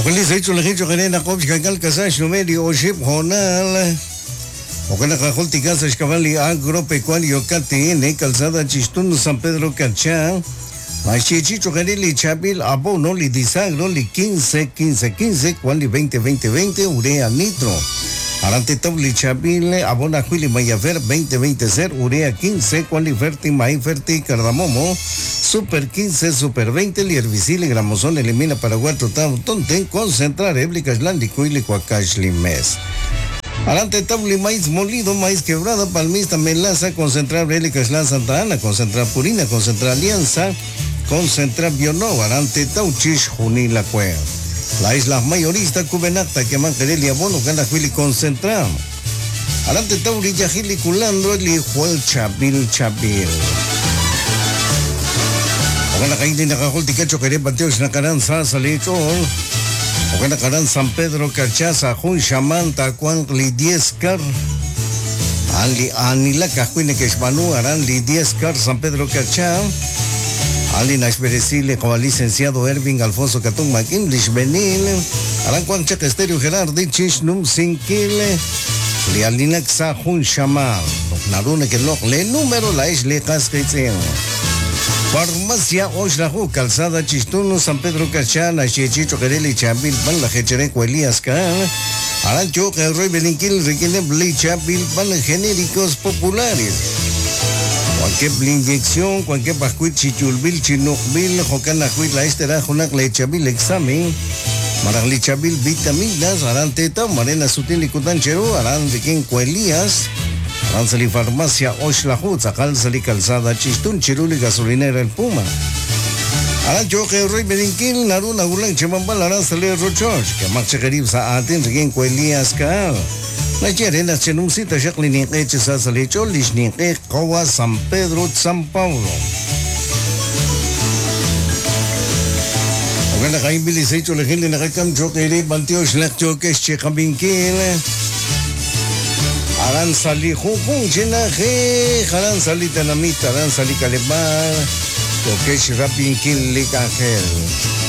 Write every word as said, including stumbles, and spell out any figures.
Okali sa ito lang ito kanina ko kakal kasas numeri o ship honal. Okala kakol tigas sa Escavali Agropecuario Catene, Calzada Chistun San Pedro Cachá. Machichicho kanili chabil abono li disagro li quince quince quince cuali veinte veinte veinte urea nitro. Arante tabli chabile abona huili mayaver veinte veinte zer urea quince cuali ferti mai ferti cardamomo super quince super veinte li herbicil gramosón elimina paraguay total tonte concentrar éblicas landicuili cuacashli mes. Arante tabli maíz molido, maíz quebrada, palmista, melaza, concentrar bélicas la Santa Ana, concentrar purina, concentrar alianza, concentrar bionova, arante tauchish junila cueva. La isla mayorista cubenacta que manquereli abono gana huili concentrar. Arante tauri yajili culando el hijuel chabil chabil. Ogana caída na cajol ticacho quere bateos na caranza salichol. Ogana caran San Pedro Cachaza jun shaman tacuan li diez car. Ali anila cajuine que esmanu aran li diez car San Pedro Cachá. Ali Nashberesile como licenciado Ervin Alfonso Catón Maquín Lishbenil. Aran cuan cheque estéreo Gerardi Chishnum Sinkile. Li alina xa jun shaman. Narune que lo le número la es le casquetzeo. Farmacia Oshlahu, Calzada Chistuno, San Pedro Cachana, Chechicho Quereli Chabil, Pan la Jechereco Elías Can, Arancho, Roy Belinquil, Requile Blicha, Bil, Pan genéricos populares. Cualquier inyección, cualquier pascuit, Chichulbil, Chinukbil, Jocanahuit, la Estera, Jonac, Lechabil, examen, Maralichabil, vitaminas, Aranteta, Marena Sutil y Cutanchero, Aran de Quien Elías. Aranzali Farmacia Oshlahu, Zacalzali Calzada Chistun, Chiruli Gasolinera El Puma. Arancho que Roy Belinquil, Naruna Gulan, Chemambal, Aranzali Rochoch, que Marcha Garib Saatin, Reguén Coelías Caal. La Cherena Chenumcita, Jacqueline Eches Azalicho, Lishnin Ecoa, San Pedro, San Paulo. Ogana Caimbilis, Hecho Legil, Nakam Chokere, Bantio, Schlachcho, Kesche, Cabinquil. Aranzali Jukun Chenaje, Aranzali Tanamita, Aranzali Calebar, Tokesh Rapin Kil Likangel.